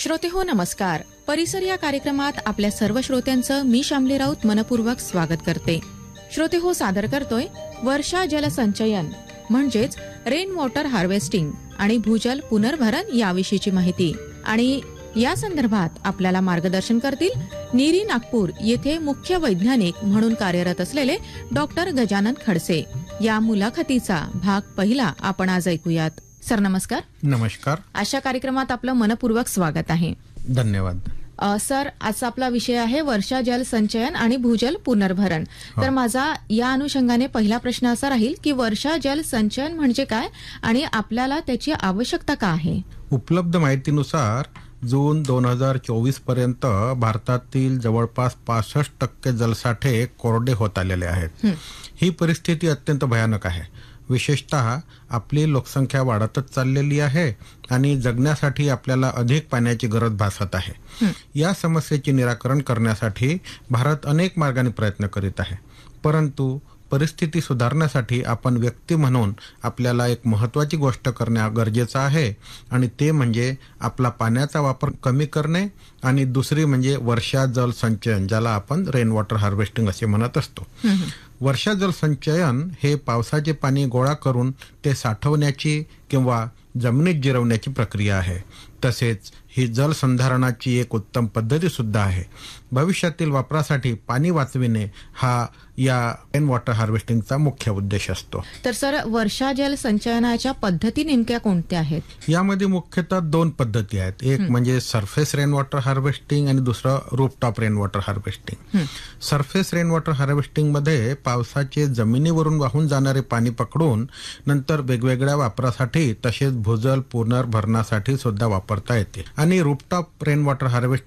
श्रोतेहो नमस्कार. परिसर या कार्यक्रमात आपल्या सर्व श्रोत्यांचं मी शामली राऊत मनपूर्वक स्वागत करते. श्रोतेहो सादर करतोय वर्षा जलसंचयन म्हणजेच रेन वॉटर हार्वेस्टिंग आणि भूजल पुनर्भरण याविषयीची माहिती. आणि या संदर्भात आपल्याला मार्गदर्शन करतील नीरी नागपूर येथे मुख्य वैज्ञानिक म्हणून कार्यरत असलेले डॉक्टर गजानन खडसे. या मुलाखतीचा भाग पहिला आपण आज ऐकूयात. सर नमस्कार. नमस्कार. अशा कार्यक्रमात आपलं मनपूर्वक स्वागत आहे. धन्यवाद. सर आजचा आपला विषय आहे वर्षा जल संचयन आणि भूजल पुनर्भरण. तर माझा या अनुषंगाने पहिला प्रश्न असा राहील की वर्षा जल संचयन म्हणजे काय आणि आपल्याला त्याची आवश्यकता का आहे? उपलब्ध माहितीनुसार जून 2024 पर्यंत भारतातील जवळपास 65% जलसाठे कोरडे होत आलेले आहेत. ही परिस्थिती अत्यंत भयानक आहे. विशेषतः आपली लोकसंख्या वाढतच चाललेली आहे आणि जगण्यासाठी आपल्याला अधिक पाण्याची गरज भासत आहे. या समस्येचे निराकरण करण्यासाठी भारत अनेक मार्गाने प्रयत्न करीत आहे. परंतु परिस्थिती सुधारण्यासाठी आपण व्यक्ती म्हणून आपल्याला एक महत्त्वाची गोष्ट करणे गरजेचं आहे आणि ते म्हणजे आपला पाण्याचा वापर कमी करणे आणि दुसरी म्हणजे वर्षा जल संचयन, ज्याला आपण रेन वॉटर हार्वेस्टिंग असे म्हणत असतो. वर्षा जल संचयन हे पावसाचे पाणी गोळा करून ते साठवण्याची किंवा जमिनीत जिरवण्याची प्रक्रिया आहे. तसेच ही जलसंधारणाची एक उत्तम पद्धती सुद्धा आहे. भविष्यातील वापरासाठी पाणी वाचविणे हा या रेन वॉटर हार्वेस्टिंगचा मुख्य उद्देश असतो. तर सर वर्षा जल संचयनाच्या पद्धती नेमक्या कोणत्या आहेत? यामध्ये मुख्यतः 2 पद्धती आहेत. एक म्हणजे सरफेस रेन वॉटर हार्वेस्टिंग आणि दुसरं rooftop rain water harvesting. Surface rain water harvesting मध्ये पावसाचे जमिनीवरून वाहून जाणारे पाणी पकडून नंतर वेगवेगळ्या वापरासाठी तसेच भूजल पुनर्भरणासाठी सुद्धा वापरता येते. आणि रूफटॉप रेन वॉटर हार्वेस्टिंग